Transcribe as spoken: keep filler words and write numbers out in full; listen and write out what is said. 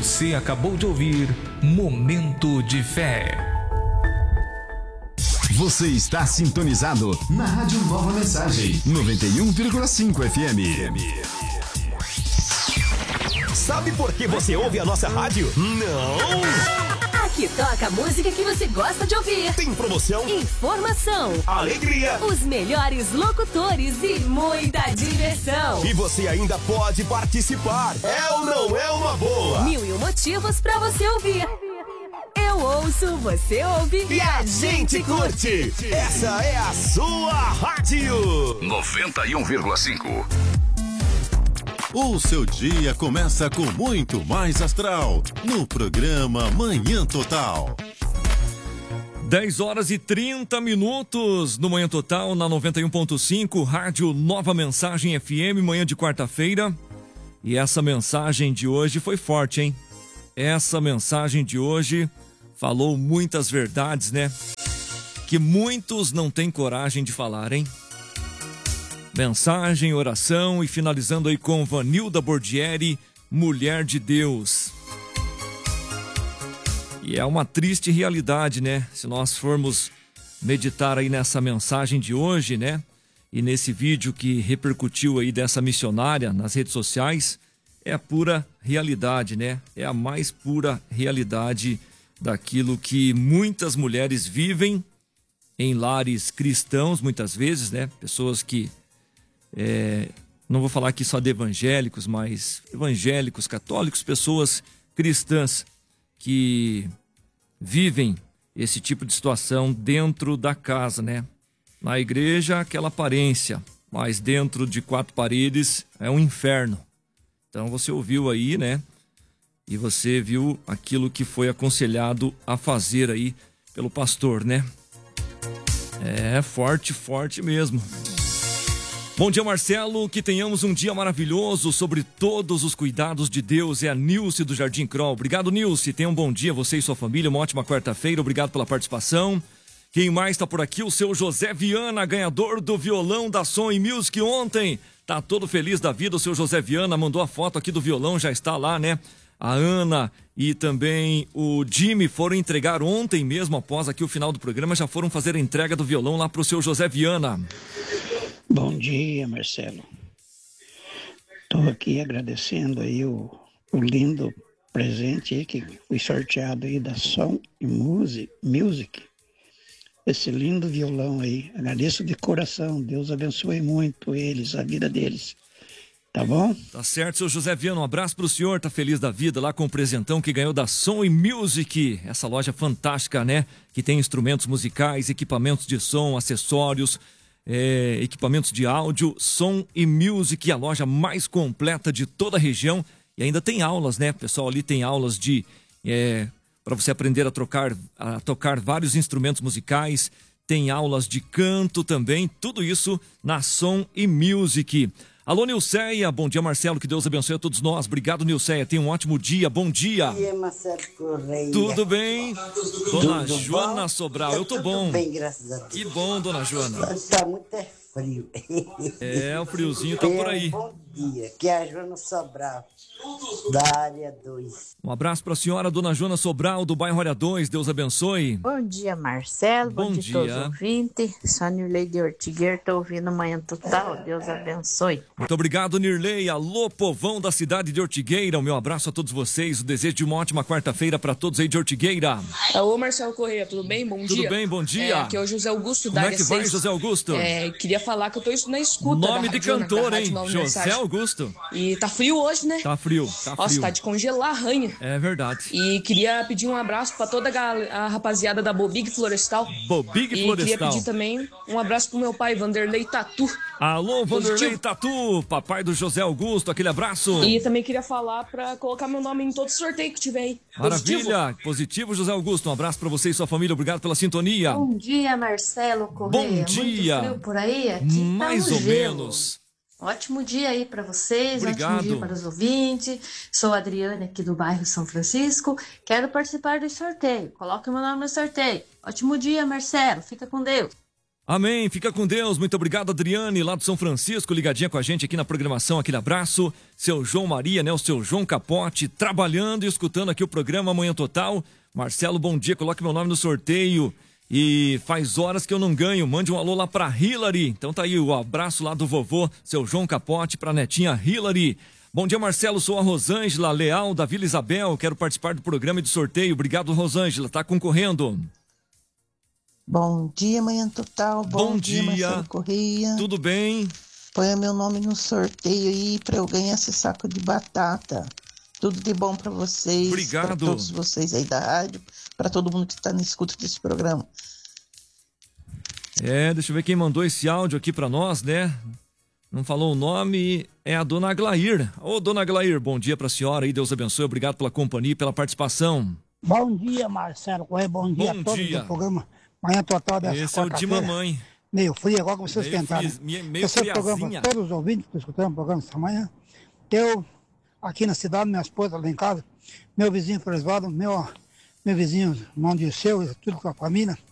Você acabou de ouvir Momento de Fé. Você está sintonizado na Rádio Nova Mensagem, noventa e um vírgula cinco F M. Sabe por que você ouve a nossa rádio? Não! Aqui toca a música que você gosta de ouvir. Tem promoção, informação, alegria, os melhores locutores e muita diversão. E você ainda pode participar. É ou não é uma boa? Mil e um motivos pra você ouvir. Eu ouço, você ouve e a gente curte. Essa é a sua rádio noventa e um vírgula cinco. O seu dia começa com muito mais astral no programa Manhã Total. dez horas e trinta minutos no Manhã Total, na noventa e um ponto cinco, Rádio Nova Mensagem F M, manhã de quarta-feira. E essa mensagem de hoje foi forte, hein? Essa mensagem de hoje falou muitas verdades, né? Que muitos não têm coragem de falar, hein? Mensagem, oração e finalizando aí com Vanilda Bordieri, Mulher de Deus. E é uma triste realidade, né? Se nós formos meditar aí nessa mensagem de hoje, né? E nesse vídeo que repercutiu aí dessa missionária nas redes sociais, é a pura realidade, né? É a mais pura realidade daquilo que muitas mulheres vivem em lares cristãos, muitas vezes, né? Pessoas que É, não vou falar aqui só de evangélicos, mas evangélicos, católicos, pessoas cristãs que vivem esse tipo de situação dentro da casa, né? Na igreja, aquela aparência, mas dentro de quatro paredes é um inferno. Então você ouviu aí, né? E você viu aquilo que foi aconselhado a fazer aí pelo pastor, né? É forte, forte mesmo. Bom dia, Marcelo, que tenhamos um dia maravilhoso sobre todos os cuidados de Deus. É a Nilce do Jardim Kroll. Obrigado, Nilce. Tenha um bom dia, você e sua família, uma ótima quarta-feira. Obrigado pela participação. Quem mais está por aqui? O seu José Viana, ganhador do violão da Som e Music ontem. Tá todo feliz da vida, o seu José Viana mandou a foto aqui do violão, já está lá, né? A Ana e também o Jimmy foram entregar ontem mesmo, após aqui o final do programa, já foram fazer a entrega do violão lá para o seu José Viana. Bom dia, Marcelo. Estou aqui agradecendo aí o, o lindo presente aí que foi sorteado aí da Som e Music, Music. Esse lindo violão aí. Agradeço de coração. Deus abençoe muito eles, a vida deles. Tá bom? Tá certo, seu José Viana. Um abraço pro senhor. Tá feliz da vida lá com o presentão que ganhou da Som e Music. Essa loja fantástica, né? Que tem instrumentos musicais, equipamentos de som, acessórios, É, equipamentos de áudio, Som e Music, a loja mais completa de toda a região. E ainda tem aulas, né, pessoal? Ali tem aulas de é, para você aprender a, trocar, a tocar vários instrumentos musicais. Tem aulas de canto também. Tudo isso na Som e Music. Alô, Nilceia. Bom dia, Marcelo. Que Deus abençoe a todos nós. Obrigado, Nilceia. Tenha um ótimo dia. Bom dia. Bom dia, Marcelo Correia. Tudo bem? Dona Tudo Joana bom? Sobral. Eu tô Tudo bom. bem, graças a Deus. Que bom, dona Joana. Tá muito frio. É, o friozinho tá por aí. Bom dia. Que é a Joana Sobral, da área dois. Um abraço para a senhora, dona Joana Sobral, do bairro Área dois. Deus abençoe. Bom dia, Marcelo. Bom, Bom dia, dia. todos os ouvintes. Sou a Nirley de Ortigueira, tô ouvindo Manhã Total. Deus abençoe. Muito obrigado, Nirley. Alô, povão da cidade de Ortigueira. O meu abraço a todos vocês. O desejo de uma ótima quarta-feira para todos aí de Ortigueira. Alô, Marcelo Correia, tudo bem? Bom Tudo dia. bem, bom dia. É, aqui é o José Augusto da Como é área que vai, seis. José Augusto? É, queria falar que eu tô na escuta Nome da de Rádio, cantor, da hein? Rádio Nova José Mensagem. Augusto. E tá frio hoje, né? Tá frio, tá Nossa, frio. tá de congelar a ranha. É verdade. E queria pedir um abraço pra toda a, gal- a rapaziada da Bobig Florestal. Bobig E Florestal. queria pedir também um abraço pro meu pai, Vanderlei Tatu. Alô, Vanderlei Positivo. Tatu, papai do José Augusto, aquele abraço. E também queria falar pra colocar meu nome em todo sorteio que tiver aí. Positivo. Maravilha, positivo, José Augusto. Um abraço pra você e sua família, obrigado pela sintonia. Bom dia, Marcelo Correia. Bom dia. Muito frio por aí? Aqui Mais tá um ou gelo. menos. Ótimo dia aí para vocês, Obrigado. ótimo dia para os ouvintes. Sou a Adriane aqui do bairro São Francisco. Quero participar do sorteio. Coloque meu nome no sorteio. Ótimo dia, Marcelo. Fica com Deus. Amém, fica com Deus, muito obrigado Adriane, lá do São Francisco, ligadinha com a gente aqui na programação, aquele abraço, seu João Maria, né, o seu João Capote, trabalhando e escutando aqui o programa Manhã Total. Marcelo, bom dia, coloque meu nome no sorteio e faz horas que eu não ganho, mande um alô lá pra Hilary, então tá aí o abraço lá do vovô, seu João Capote, pra netinha Hilary. Bom dia Marcelo, sou a Rosângela Leal da Vila Isabel, quero participar do programa e do sorteio, obrigado Rosângela, tá concorrendo. Bom dia, Manhã Total. Bom, Bom dia, dia, Marcelo Correia. Tudo bem? Põe meu nome no sorteio aí pra eu ganhar esse saco de batata. Tudo de bom pra vocês. Obrigado. Pra todos vocês aí da rádio, pra todo mundo que tá na escuta desse programa. É, deixa eu ver quem mandou esse áudio aqui pra nós, né? Não falou o nome, é a dona Aglair. Ô, dona Aglair, bom dia pra senhora aí, Deus abençoe, obrigado pela companhia e pela participação. Bom dia, Marcelo Correia, bom dia Bom a todos dia. do programa Manhã Total dessa Esse é o de quarta-feira. mamãe. Meio frio, agora começou a Meio esquentar. frio, Né? meio- meio Esse é o programa friazinha. para todos os ouvintes que estão escutando o programa essa manhã. Eu, aqui na cidade, minha esposa lá em casa, meu vizinho Floresvaldo, meu, meu vizinho, irmão de seu, tudo com a família.